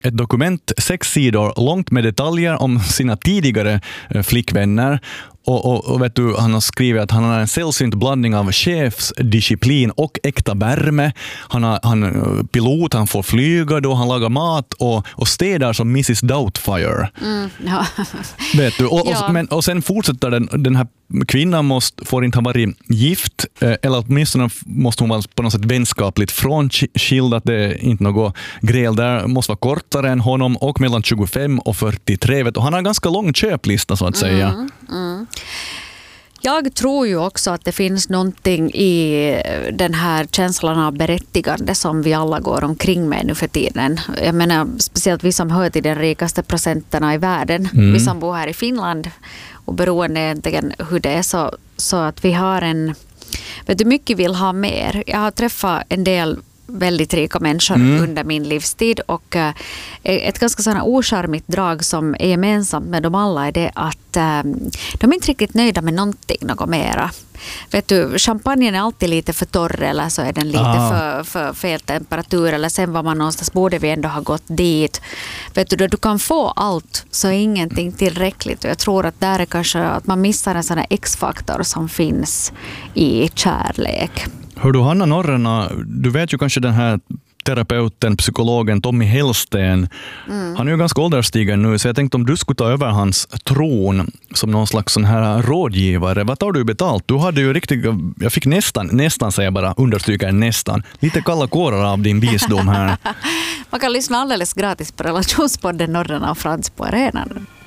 ett dokument 6 sidor långt med detaljer om sina tidigare flickvänner. Och vet du, han har skrivit att han har en sällsynt blandning av chefsdisciplin och äkta värme. Han pilot, han får flyga då, han lagar mat och städar som Mrs. Doubtfire. Ja. Vet du? Och sen fortsätter den här kvinnan får inte ha varit gift, eller åtminstone måste hon vara på något sätt vänskapligt frånskild, att det är inte något gräl där, måste vara kortare än honom och mellan 25 och 43. Och han har en ganska lång köplista så att säga. Jag tror ju också att det finns någonting i den här känslan av berättigande som vi alla går omkring med nu för tiden. Jag menar, speciellt vi som hör till den rikaste procenterna i världen. Vi som bor här i Finland och beroende egentligen hur det är så att vi har mycket vill ha mer. Jag har träffat en del väldigt rika människor under min livstid och ett ganska sådana ocharmigt drag som är gemensamt med dem alla är det att de är inte riktigt nöjda med något mera. Vet du, champagnen är alltid lite för torr eller så är den lite för fel temperatur eller sen var man någonstans borde vi ändå ha gått dit. Vet du, då du kan få allt så är ingenting tillräckligt och jag tror att där är kanske att man missar en sån här X-faktor som finns i kärlek. Hör du, Hanna Norrena, du vet ju kanske den här terapeuten, psykologen Tommy Hellsten. Han är ju ganska ålderstigen nu så jag tänkte om du skulle ta över hans tron som någon slags sån här rådgivare. Vad tar du betalt? Du hade ju jag fick nästan säga bara, understryka nästan, lite kalla kårar av din visdom här. Man kan lyssna alldeles gratis på relationspodden Norrena och Frans på arenan.